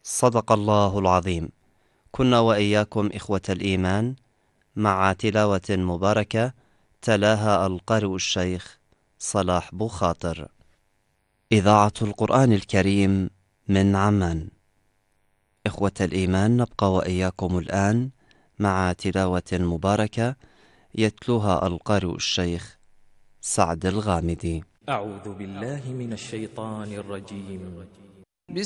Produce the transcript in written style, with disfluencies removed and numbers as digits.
صدق الله العظيم. كنا وإياكم إخوة الإيمان مع تلاوة مباركة تلاها القارئ الشيخ صلاح بوخاطر. إذاعة القرآن الكريم من عمان. إخوة الإيمان، نبقى وإياكم الآن مع تلاوة مباركة يتلوها القارئ الشيخ سعد الغامدي. أعوذ بالله من الشيطان الرجيم.